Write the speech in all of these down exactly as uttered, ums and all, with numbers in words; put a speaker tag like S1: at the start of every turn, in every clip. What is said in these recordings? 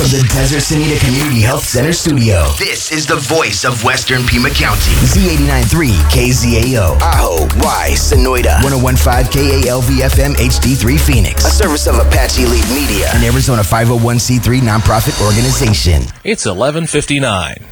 S1: the Desert Sinita Community Health Center studio. This is the voice of Western Pima County. Z eighty-nine point three K Z A O. Ajo, Y, Sonoita. one oh one point five K A L V F M H D three Phoenix. A service of Apache Elite Media. An Arizona five oh one c three nonprofit organization.
S2: It's eleven fifty-nine.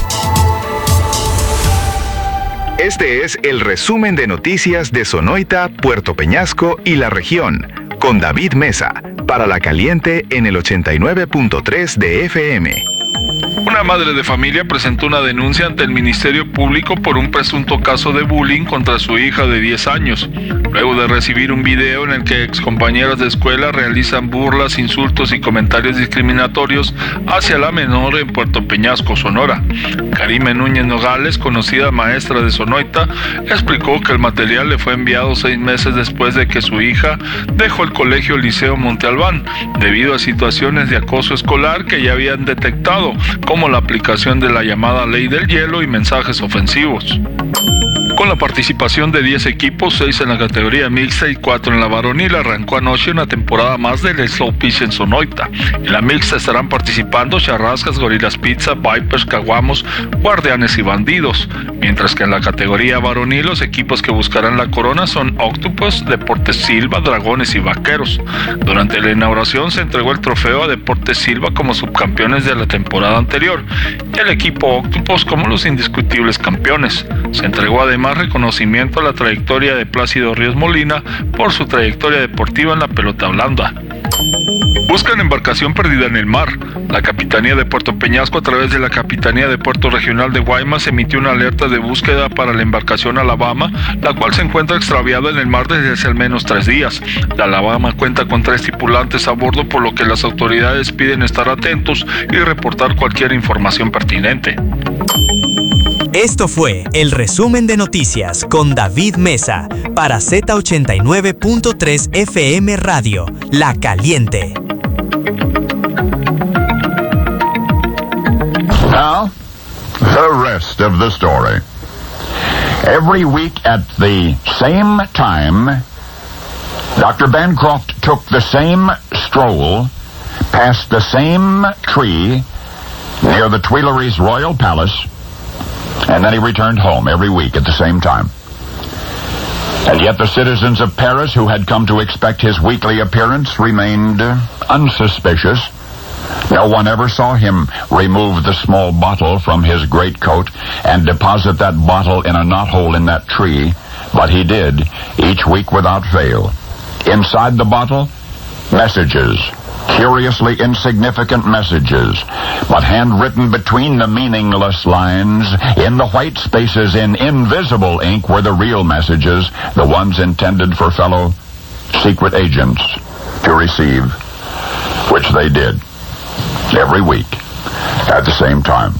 S3: Este es el resumen de noticias de Sonoita, Puerto Peñasco y la región, con David Mesa, para La Caliente en el ochenta y nueve punto tres de F M.
S4: Una madre de familia presentó una denuncia ante el Ministerio Público por un presunto caso de bullying contra su hija de diez años, luego de recibir un video en el que excompañeras de escuela realizan burlas, insultos y comentarios discriminatorios hacia la menor en Puerto Peñasco, Sonora. Karime Núñez Nogales, conocida maestra de Sonoita, explicó que el material le fue enviado seis meses después de que su hija dejó el colegio Liceo Monte Albán, debido a situaciones de acoso escolar que ya habían detectado, como la aplicación de la llamada ley del hielo y mensajes ofensivos. Con la participación de diez equipos, seis en la categoría mixta y cuatro en la varonil, arrancó anoche una temporada más del Slow Pitch en Sonoita. En la mixta estarán participando Charrascas, Gorilas Pizza, Vipers, Caguamos, Guardianes y Bandidos, mientras que en la categoría varonil los equipos que buscarán la corona son Octopus, Deportes Silva, Dragones y Vaqueros. Durante la inauguración se entregó el trofeo a Deportes Silva como subcampeones de la temporada anterior y el equipo Octopus como los indiscutibles campeones. Se entregó además reconocimiento a la trayectoria de Plácido Ríos Molina por su trayectoria deportiva en la pelota blanda. Buscan embarcación perdida en el mar. La Capitanía de Puerto Peñasco, a través de la Capitanía de Puerto Regional de Guaymas, emitió una alerta de búsqueda para la embarcación Alabama, la cual se encuentra extraviada en el mar desde hace al menos tres días. La Alabama cuenta con tres tripulantes a bordo, por lo que las autoridades piden estar atentos y reportar cualquier información pertinente.
S5: Esto fue el resumen de noticias con David Mesa para Z ochenta y nueve punto tres F M Radio, La Caliente.
S6: Now, the rest of the story. Every week at the same time, Doctor Bancroft took the same stroll past the same tree near the Tuileries Royal Palace, and then he returned home every week at the same time. And yet the citizens of Paris, who had come to expect his weekly appearance, remained uh, unsuspicious. No one ever saw him remove the small bottle from his greatcoat and deposit that bottle in a knothole in that tree, but he did, each week without fail. Inside the bottle, messages. Curiously insignificant messages, but handwritten between the meaningless lines, in the white spaces in invisible ink, were the real messages, the ones intended for fellow secret agents to receive, which they did every week at the same time.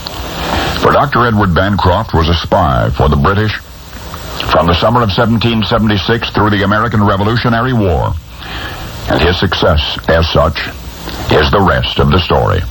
S6: For Doctor Edward Bancroft was a spy for the British from the summer of seventeen seventy-six through the American Revolutionary War. And his success, as such, is the rest of the story.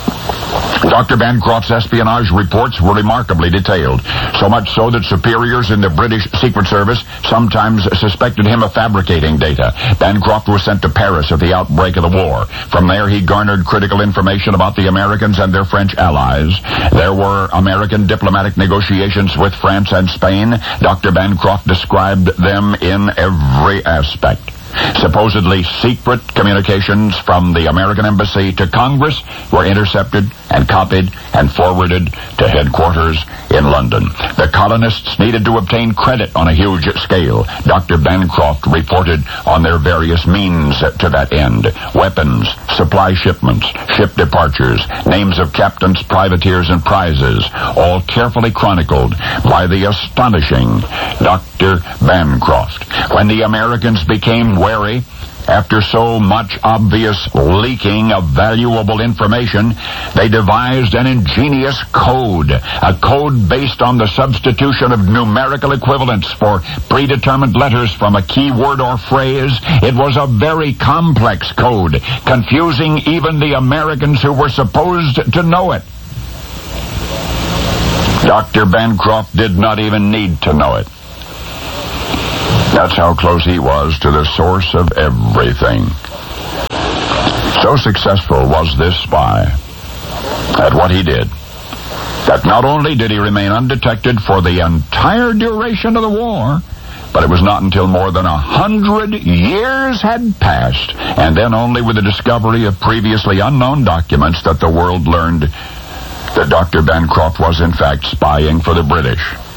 S6: Doctor Bancroft's espionage reports were remarkably detailed, so much so that superiors in the British Secret Service sometimes suspected him of fabricating data. Bancroft was sent to Paris at the outbreak of the war. From there, he garnered critical information about the Americans and their French allies. There were American diplomatic negotiations with France and Spain. Doctor Bancroft described them in every aspect. Supposedly secret communications from the American embassy to Congress were intercepted and copied and forwarded to headquarters in London. The colonists needed to obtain credit on a huge scale. Doctor Bancroft reported on their various means to that end. Weapons, supply shipments, ship departures, names of captains, privateers, and prizes, all carefully chronicled by the astonishing Doctor Bancroft. When the Americans became wary, after so much obvious leaking of valuable information, they devised an ingenious code, a code based on the substitution of numerical equivalents for predetermined letters from a key word or phrase. It was a very complex code, confusing even the Americans who were supposed to know it. Doctor Bancroft did not even need to know it. That's how close he was to the source of everything. So successful was this spy at what he did, that not only did he remain undetected for the entire duration of the war, but it was not until more than a hundred years had passed, and then only with the discovery of previously unknown documents, that the world learned that Doctor Bancroft was in fact spying for the British.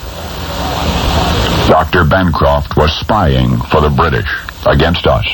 S6: Doctor Bancroft was spying for the British against us.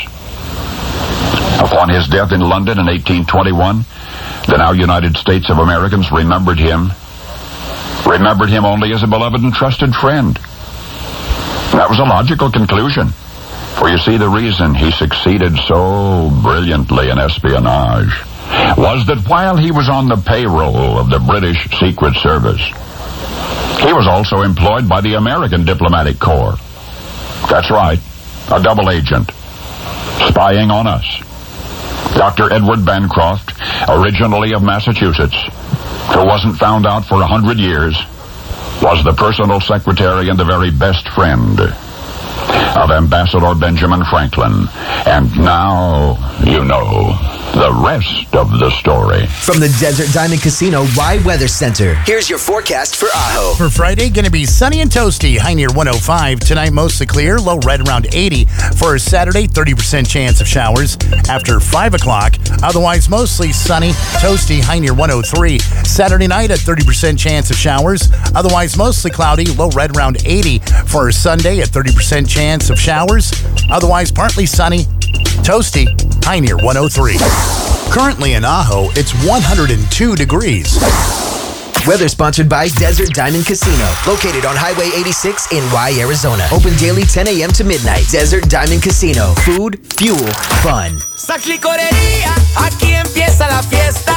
S6: Upon his death in London in eighteen twenty-one, the now United States of Americans remembered him, remembered him only as a beloved and trusted friend. That was a logical conclusion, for you see, the reason he succeeded so brilliantly in espionage was that while he was on the payroll of the British Secret Service, he was also employed by the American Diplomatic Corps. That's right, a double agent, spying on us. Doctor Edward Bancroft, originally of Massachusetts, who wasn't found out for a hundred years, was the personal secretary and the very best friend of Ambassador Benjamin Franklin. And now you know the rest of the story.
S1: From the Desert Diamond Casino Wide Weather Center, here's your forecast for Ajo.
S7: For Friday, going to be sunny and toasty, high near one oh five. Tonight, mostly clear, low right around eighty. For Saturday, thirty percent chance of showers after five o'clock. Otherwise, mostly sunny, toasty, high near one oh three. Saturday night, a thirty percent chance of showers. Otherwise, mostly cloudy, low right around eighty. For Sunday, a thirty percent chance of showers. Otherwise, partly sunny, toasty, high near one oh three. Currently in Ajo, it's one hundred two degrees.
S1: Weather sponsored by Desert Diamond Casino, located on Highway eighty-six in Y, Arizona. Open daily ten a.m. to midnight. Desert Diamond Casino. Food, fuel, fun.
S8: Saks Licorería, aquí empieza la fiesta.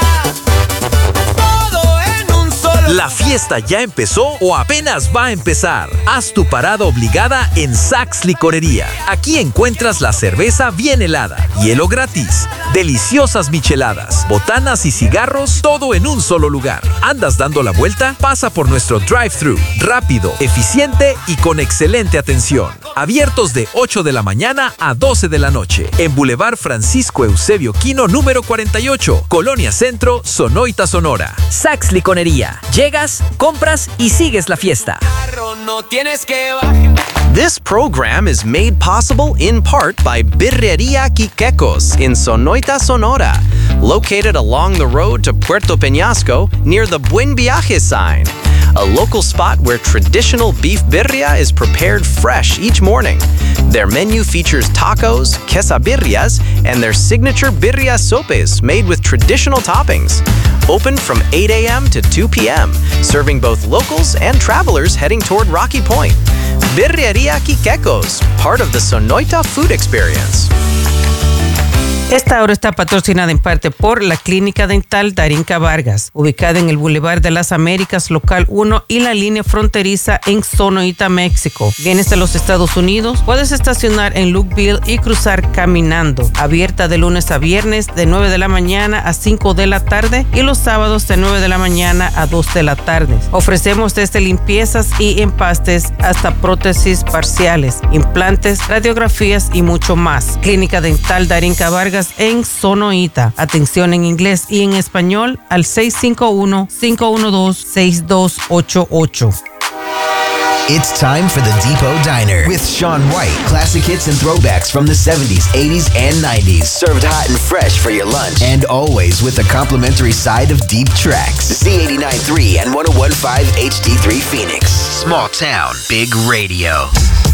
S8: Todo en un solo.
S9: La fiesta ya empezó o apenas va a empezar. Haz tu parada obligada en Saks Licorería. Aquí encuentras la cerveza bien helada, hielo gratis, deliciosas micheladas, botanas y cigarros, todo en un solo lugar. ¿Andas dando la vuelta? Pasa por nuestro drive-thru, rápido, eficiente y con excelente atención. Abiertos de ocho de la mañana a doce de la noche. En Boulevard Francisco Eusebio Quino, número cuarenta y ocho, Colonia Centro, Sonoita, Sonora.
S10: Saks Licorería. Llegas, compras y sigues la fiesta.
S8: No tienes que bajar.
S11: This program is made possible in part by Birrería Quiquecos in Sonoita, Sonora, located along the road to Puerto Peñasco near the Buen Viaje sign, a local spot where traditional beef birria is prepared fresh each morning. Their menu features tacos, quesabirrias, and their signature birria sopes made with traditional toppings. Open from eight a.m. to two p.m., serving both locals and travelers heading toward Rocky Point. Birrería Quiquecos, part of the Sonoita food experience.
S12: Esta hora está patrocinada en parte por la Clínica Dental Darinka Vargas, ubicada en el Boulevard de las Américas, local uno y la línea fronteriza en Sonoita, México. Vienes de los Estados Unidos, puedes estacionar en Lukeville y cruzar caminando. Abierta de lunes a viernes de nueve de la mañana a cinco de la tarde y los sábados de nueve de la mañana a dos de la tarde. Ofrecemos desde limpiezas y empastes hasta prótesis parciales, implantes, radiografías y mucho más. Clínica Dental Darinka Vargas en Sonoita. Atención en inglés y en español al seis cinco uno, cinco uno dos, seis dos ocho ocho.
S1: It's time for the Depot Diner with Sean White. Classic hits and throwbacks from the seventies, eighties, and nineties. Served hot and fresh for your lunch. And always with a complimentary side of deep tracks. Z eighty-nine point three and one oh one point five H D three Phoenix. Small town, big radio.